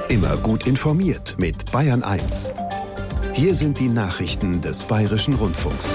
Immer gut informiert mit Bayern 1. Hier sind die Nachrichten des Bayerischen Rundfunks.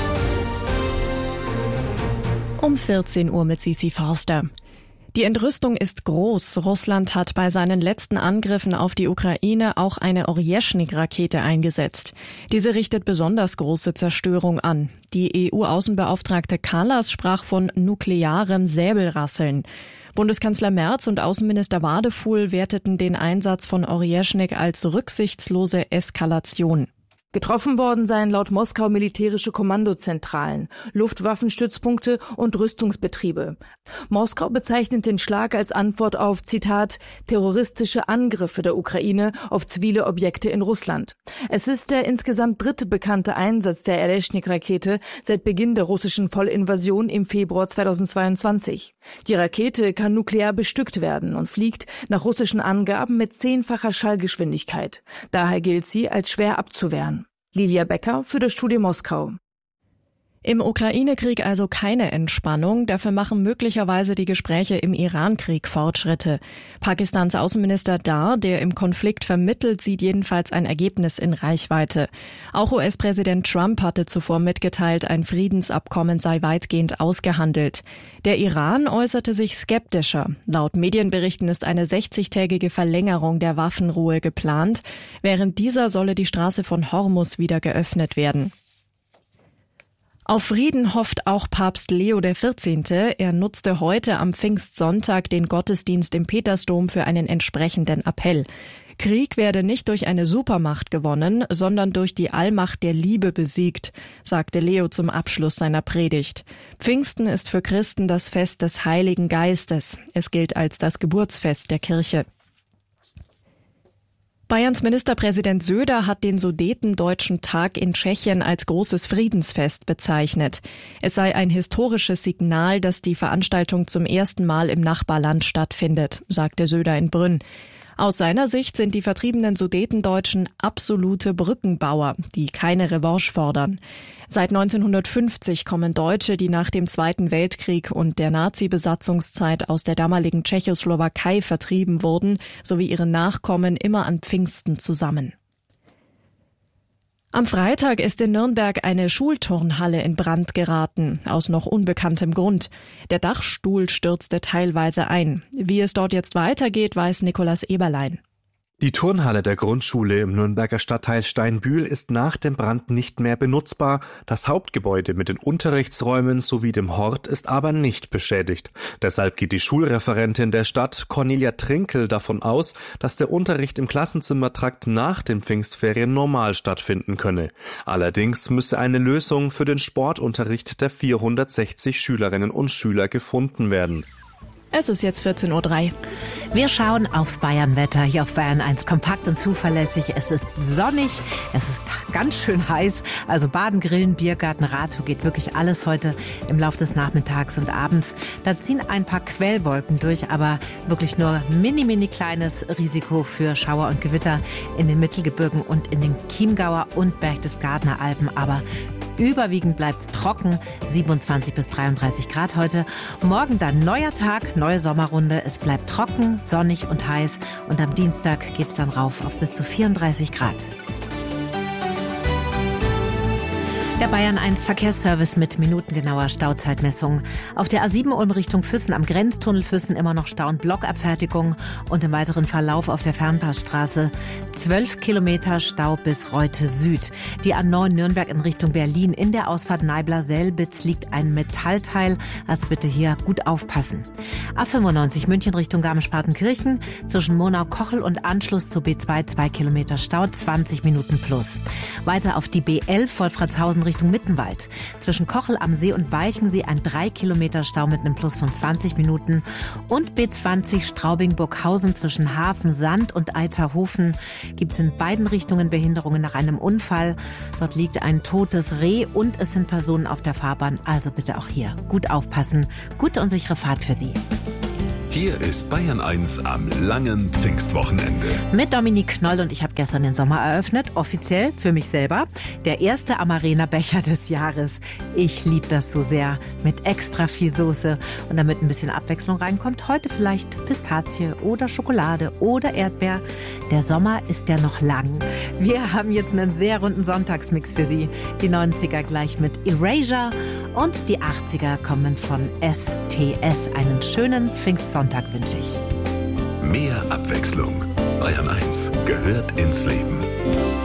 Um 14 Uhr mit Sisi Forster. Die Entrüstung ist groß. Russland hat bei seinen letzten Angriffen auf die Ukraine auch eine Orjeschnik-Rakete eingesetzt. Diese richtet besonders große Zerstörung an. Die EU-Außenbeauftragte Kallas sprach von nuklearem Säbelrasseln. Bundeskanzler Merz und Außenminister Wadefuhl werteten den Einsatz von Orjeschnik als rücksichtslose Eskalation. Getroffen worden seien laut Moskau militärische Kommandozentralen, Luftwaffenstützpunkte und Rüstungsbetriebe. Moskau bezeichnet den Schlag als Antwort auf, Zitat, terroristische Angriffe der Ukraine auf zivile Objekte in Russland. Es ist der insgesamt dritte bekannte Einsatz der Orjeschnik-Rakete seit Beginn der russischen Vollinvasion im Februar 2022. Die Rakete kann nuklear bestückt werden und fliegt nach russischen Angaben mit 10-facher Schallgeschwindigkeit. Daher gilt sie als schwer abzuwehren. Lilia Becker für das Studio Moskau. Im Ukraine-Krieg also keine Entspannung, dafür machen möglicherweise die Gespräche im Iran-Krieg Fortschritte. Pakistans Außenminister Dar, der im Konflikt vermittelt, sieht jedenfalls ein Ergebnis in Reichweite. Auch US-Präsident Trump hatte zuvor mitgeteilt, ein Friedensabkommen sei weitgehend ausgehandelt. Der Iran äußerte sich skeptischer. Laut Medienberichten ist eine 60-tägige Verlängerung der Waffenruhe geplant. Während dieser solle die Straße von Hormuz wieder geöffnet werden. Auf Frieden hofft auch Papst Leo XIV. Er nutzte heute am Pfingstsonntag den Gottesdienst im Petersdom für einen entsprechenden Appell. Krieg werde nicht durch eine Supermacht gewonnen, sondern durch die Allmacht der Liebe besiegt, sagte Leo zum Abschluss seiner Predigt. Pfingsten ist für Christen das Fest des Heiligen Geistes. Es gilt als das Geburtsfest der Kirche. Bayerns Ministerpräsident Söder hat den Sudetendeutschen Tag in Tschechien als großes Friedensfest bezeichnet. Es sei ein historisches Signal, dass die Veranstaltung zum ersten Mal im Nachbarland stattfindet, sagte Söder in Brünn. Aus seiner Sicht sind die vertriebenen Sudetendeutschen absolute Brückenbauer, die keine Revanche fordern. Seit 1950 kommen Deutsche, die nach dem Zweiten Weltkrieg und der Nazi-Besatzungszeit aus der damaligen Tschechoslowakei vertrieben wurden, sowie ihre Nachkommen immer an Pfingsten zusammen. Am Freitag ist in Nürnberg eine Schulturnhalle in Brand geraten, aus noch unbekanntem Grund. Der Dachstuhl stürzte teilweise ein. Wie es dort jetzt weitergeht, weiß Nikolaus Eberlein. Die Turnhalle der Grundschule im Nürnberger Stadtteil Steinbühl ist nach dem Brand nicht mehr benutzbar. Das Hauptgebäude mit den Unterrichtsräumen sowie dem Hort ist aber nicht beschädigt. Deshalb geht die Schulreferentin der Stadt, Cornelia Trinkel, davon aus, dass der Unterricht im Klassenzimmertrakt nach den Pfingstferien normal stattfinden könne. Allerdings müsse eine Lösung für den Sportunterricht der 460 Schülerinnen und Schüler gefunden werden. Es ist jetzt 14:03 Uhr. Wir schauen aufs Bayernwetter hier auf Bayern 1. Kompakt und zuverlässig. Es ist sonnig, es ist ganz schön heiß. Also Baden, Grillen, Biergarten, Radtour geht wirklich alles heute im Laufe des Nachmittags und Abends. Da ziehen ein paar Quellwolken durch, aber wirklich nur mini kleines Risiko für Schauer und Gewitter in den Mittelgebirgen und in den Chiemgauer und Berchtesgadener Alpen. Aber überwiegend bleibt's trocken, 27 bis 33 Grad heute. Morgen dann neuer Tag, neue Sommerrunde. Es bleibt trocken, sonnig und heiß. Und am Dienstag geht's dann rauf auf bis zu 34 Grad. Der Bayern 1 Verkehrsservice mit minutengenauer Stauzeitmessung. Auf der A7 Ulm Richtung Füssen am Grenztunnel Füssen immer noch Stau und Blockabfertigung und im weiteren Verlauf auf der Fernpassstraße 12 Kilometer Stau bis Reute Süd. Die A9 Nürnberg in Richtung Berlin in der Ausfahrt Neibler-Selbitz liegt ein Metallteil, also bitte hier gut aufpassen. A95 München Richtung Garmisch-Partenkirchen zwischen Monau-Kochel und Anschluss zu B2 2 Kilometer Stau, 20 Minuten plus. Weiter auf die B11 Wolfratshausen Richtung Mittenwald. Zwischen Kochel am See und Weichensee ein 3 Kilometer Stau mit einem Plus von 20 Minuten. Und B20 Straubing-Burghausen zwischen Hafen, Sand und Eizerhofen gibt es in beiden Richtungen Behinderungen nach einem Unfall. Dort liegt ein totes Reh und es sind Personen auf der Fahrbahn. Also bitte auch hier gut aufpassen. Gute und sichere Fahrt für Sie. Hier ist Bayern 1 am langen Pfingstwochenende. Mit Dominique Knoll und ich habe gestern den Sommer eröffnet, offiziell für mich selber. Der erste Amarena-Becher des Jahres. Ich liebe das so sehr, mit extra viel Soße. Und damit ein bisschen Abwechslung reinkommt, heute vielleicht Pistazie oder Schokolade oder Erdbeer. Der Sommer ist ja noch lang. Wir haben jetzt einen sehr runden Sonntagsmix für Sie. Die 90er gleich mit Erasure und die 80er kommen von STS. Einen schönen Pfingstsonntag wünsche ich. Mehr Abwechslung. Bayern 1 gehört ins Leben.